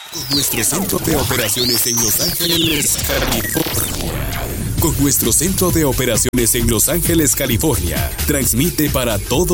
Nuestro centro de operaciones en Los Ángeles, California. Con nuestro centro de operaciones en Los Ángeles, California, transmite para todo